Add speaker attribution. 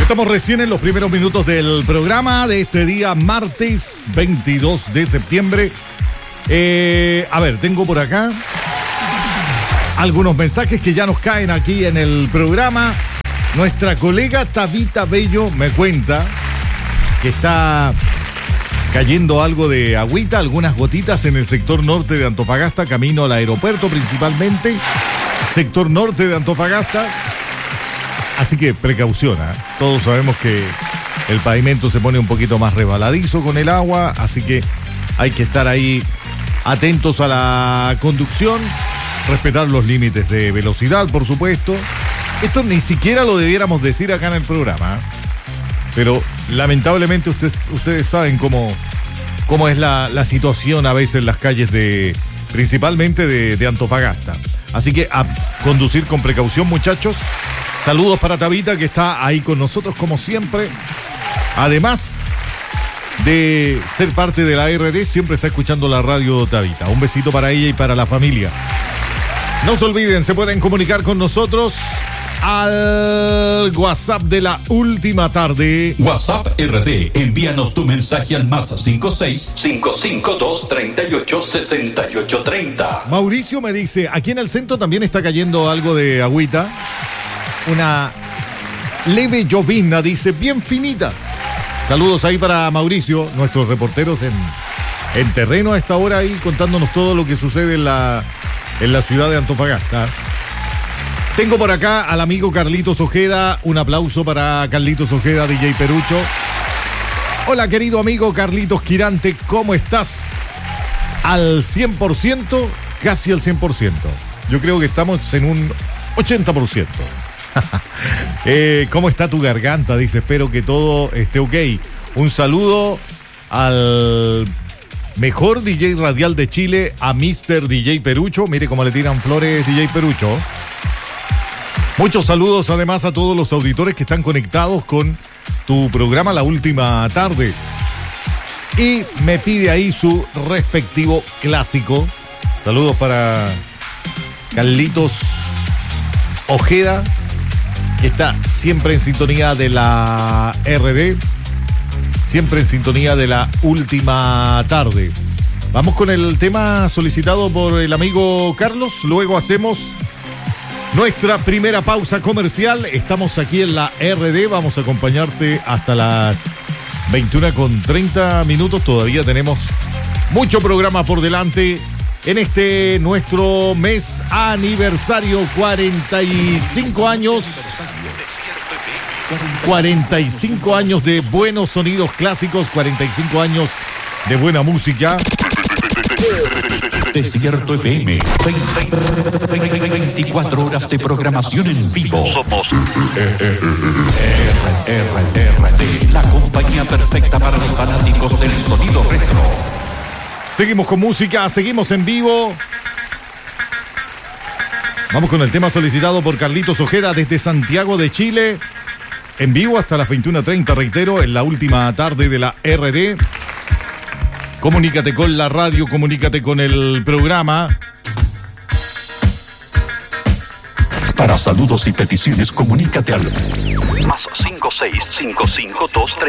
Speaker 1: Estamos recién en los primeros minutos del programa de este día, martes 22 de septiembre. A ver, tengo por acá algunos mensajes que ya nos caen aquí en el programa. Nuestra colega Tabita Bello me cuenta que está cayendo algo de agüita, algunas gotitas en el sector norte de Antofagasta, camino al aeropuerto principalmente, sector norte de Antofagasta. Así que precaución, ¿eh? Todos sabemos que el pavimento se pone un poquito más resbaladizo con el agua, así que hay que estar ahí atentos a la conducción, respetar los límites de velocidad, por supuesto. Esto ni siquiera lo debiéramos decir acá en el programa, ¿eh? Pero lamentablemente ustedes saben cómo es la situación a veces en las calles principalmente de Antofagasta. Así que a conducir con precaución, muchachos. Saludos para Tabita, que está ahí con nosotros como siempre. Además de ser parte de la RD, siempre está escuchando la radio Tabita. Un besito para ella y para la familia. No se olviden, se pueden comunicar con nosotros al WhatsApp de la última tarde.
Speaker 2: WhatsApp RD, envíanos tu mensaje al +56 552 38 68 30.
Speaker 1: Mauricio me dice, aquí en el centro también está cayendo algo de agüita. Una leve llovizna, dice, bien finita. Saludos ahí para Mauricio, nuestros reporteros en terreno a esta hora ahí, contándonos todo lo que sucede en la ciudad de Antofagasta. Tengo por acá al amigo Carlitos Ojeda. Un aplauso para Carlitos Ojeda, DJ Perucho. Hola, querido amigo Carlitos Quirante, ¿cómo estás? Al 100%, casi al 100%. Yo creo que estamos en un 80%. ¿Cómo está tu garganta? Dice, espero que todo esté ok. Un saludo al mejor DJ radial de Chile, a Mr. DJ Perucho. Mire cómo le tiran flores DJ Perucho. Muchos saludos además a todos los auditores que están conectados con tu programa La Última Tarde. Y me pide ahí su respectivo clásico. Saludos para Carlitos Ojeda, que está siempre en sintonía de la RD, siempre en sintonía de La Última Tarde. Vamos con el tema solicitado por el amigo Carlos, luego hacemos nuestra primera pausa comercial. Estamos aquí en la RD, vamos a acompañarte hasta las 21:30. Todavía tenemos mucho programa por delante en este nuestro mes aniversario, 45 años. 45 años de buenos sonidos clásicos, 45 años de buena música.
Speaker 2: Desierto FM, 24 horas de programación en vivo. Somos RRD, la compañía perfecta para los fanáticos del sonido retro.
Speaker 1: Seguimos con música, seguimos en vivo. Vamos con el tema solicitado por Carlitos Ojeda desde Santiago de Chile. En vivo hasta las 21:30, reitero, en La Última Tarde de la RD. Comunícate con la radio, comunícate con el programa.
Speaker 2: Para saludos y peticiones, comunícate al +56 552